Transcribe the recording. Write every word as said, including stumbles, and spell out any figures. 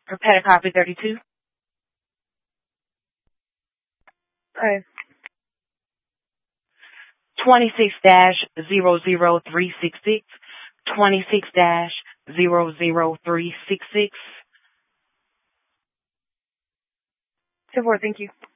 Prepare copy thirty-two. Okay. twenty-six dash zero zero three six six. twenty-six dash zero zero three six six. ten four, thank you.